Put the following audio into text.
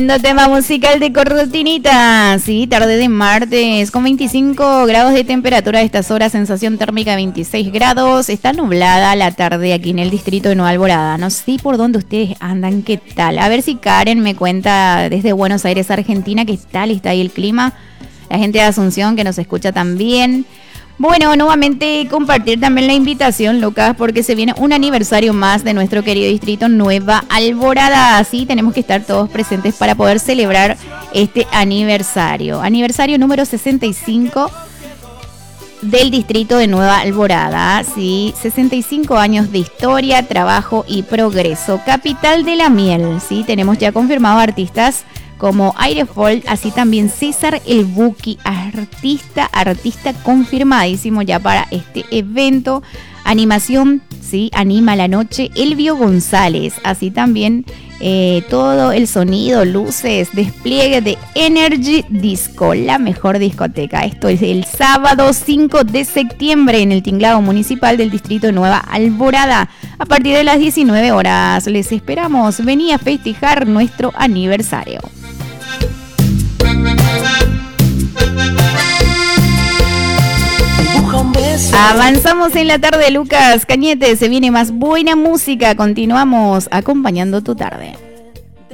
Tema musical de Cortinita, sí, tarde de martes, con 25 grados de temperatura a estas horas, sensación térmica 26 grados, está nublada la tarde aquí en el distrito de Nueva Alborada, no sé por dónde ustedes andan, qué tal, a ver si Karen me cuenta desde Buenos Aires, Argentina, qué tal está ahí el clima, la gente de Asunción que nos escucha también. Bueno, nuevamente compartir también la invitación, Lucas, porque se viene un aniversario más de nuestro querido distrito Nueva Alborada. Así tenemos que estar todos presentes para poder celebrar este aniversario. Aniversario número 65 del distrito de Nueva Alborada. Sí, 65 años de historia, trabajo y progreso. Capital de la miel. Sí, tenemos ya confirmado artistas como Airefall, así también César el Buki, artista confirmadísimo ya para este evento. Animación, sí, anima la noche, Elvio González, así también todo el sonido, luces, despliegue de Energy Disco, la mejor discoteca. Esto es el sábado 5 de septiembre en el tinglado municipal del distrito de Nueva Alborada. A partir de las 19 horas les esperamos. Vení a festejar nuestro aniversario. Avanzamos en la tarde, Lucas Cañete, se viene más buena música, continuamos acompañando tu tarde.